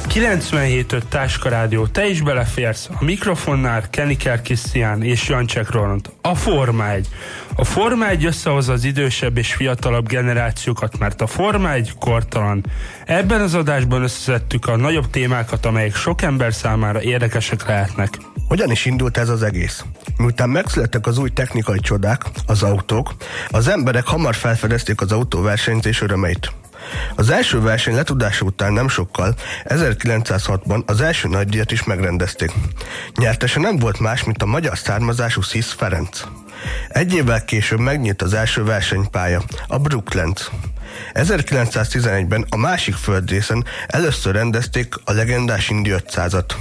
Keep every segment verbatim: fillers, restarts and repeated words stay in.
kilencvenhét öt Táska Rádió, te is beleférsz. A mikrofonnál Keniker Krisztián és Jancsek Roland. A Forma egy. A Forma egy összehozza az idősebb és fiatalabb generációkat, mert a Forma egy kortalan. Ebben az adásban összeszedtük a nagyobb témákat, amelyek sok ember számára érdekesek lehetnek. Hogyan is indult ez az egész? Miután megszülettek az új technikai csodák, az autók, az emberek hamar felfedezték az autóversenyzés örömeit. Az első verseny letudása után nem sokkal, ezerkilencszázhatban az első nagydíjat is megrendezték. Nyertese nem volt más, mint a magyar származású Szisz Ferenc. Egy évvel később megnyílt az első versenypálya, a Brooklands. ezerkilencszáztizenegyben a másik földrészen először rendezték a legendás Indy ötszázat.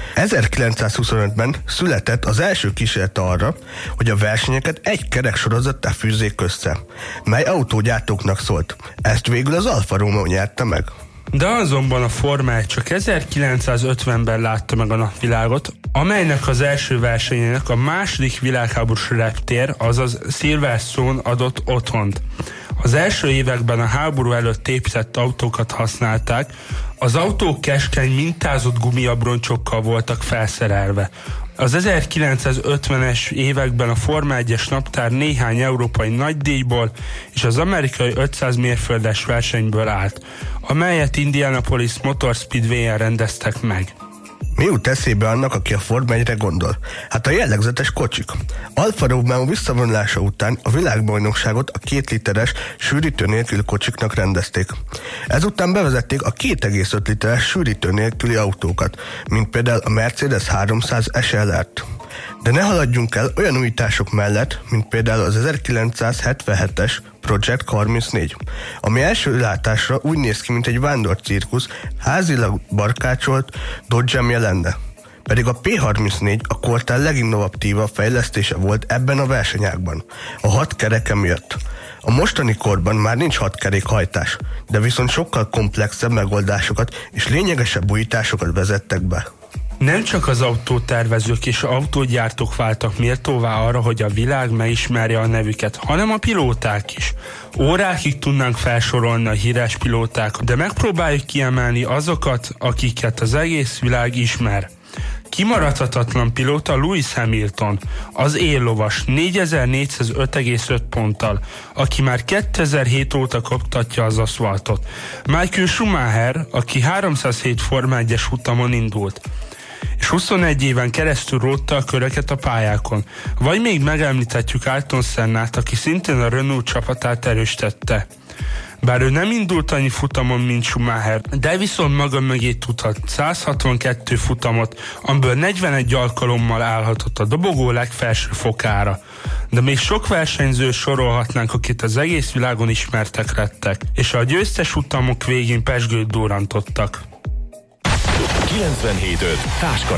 ezerkilencszázhuszonötben született az első kísérlet arra, hogy a versenyeket egy kereksorozattal fűzzék össze, mely autógyártóknak szólt. Ezt végül az Alfa Romeo nyerte meg. De azonban a Forma egy csak ezerkilencszázötvenben látta meg a napvilágot, amelynek az első versenyének a második világháborús reptér, azaz Silverstone adott otthont. Az első években a háború előtt épített autókat használták, az autók keskeny, mintázott gumiabroncsokkal voltak felszerelve. Az ezerkilencszázötvenes években a Forma egyes naptár néhány európai nagydíjból és az amerikai ötszáz mérföldes versenyből állt, amelyet Indianapolis Motor Speedway-en rendeztek meg. Mi jut eszébe annak, aki a Forma egyre gondol? Hát a jellegzetes kocsik. Alfa Romeo visszavonulása után a világbajnokságot a két literes sűrítő nélküli kocsiknak rendezték. Ezután bevezették a két egész öt literes sűrítő nélküli autókat, mint például a Mercedes háromszáz es el er-t. De ne haladjunk el olyan újítások mellett, mint például az ezerkilencszázhetvenhetes Project harmincnégy, ami első látásra úgy néz ki, mint egy vándorcirkusz, házilag barkácsolt Dodge-emje lenne. Pedig a pé harmincnégy a kortár leginnovatívabb fejlesztése volt ebben a versenyágban, a hat kereke miatt. A mostani korban már nincs hat kerék hajtás, de viszont sokkal komplexebb megoldásokat és lényegesebb újításokat vezettek be. Nem csak az autótervezők és autógyártók váltak méltóvá arra, hogy a világ megismerje a nevüket, hanem a pilóták is. Órákig tudnánk felsorolni a híres pilótákat, de megpróbáljuk kiemelni azokat, akiket az egész világ ismer. Kimaradhatatlan pilóta Lewis Hamilton, az éllovas négyezer-négyszázöt egész öt ponttal, aki már kétezer-hét óta koptatja az aszfaltot. Michael Schumacher, aki háromszázhét Forma egyes futamon indult, és huszonegy éven keresztül rótta a köröket a pályákon. Vagy még megemlíthetjük Ayrton Sennát, aki szintén a Renault csapatát erősítette. Bár ő nem indult annyi futamon, mint Schumacher, de viszont maga mögé tudhat száz hatvankettő futamot, amiből negyvenegy alkalommal állhatott a dobogó legfelső fokára. De még sok versenyző sorolhatnánk, akit az egész világon ismertek lettek, és a győztes futamok végén pezsgőt durrantottak. kilencvenhét öt Táska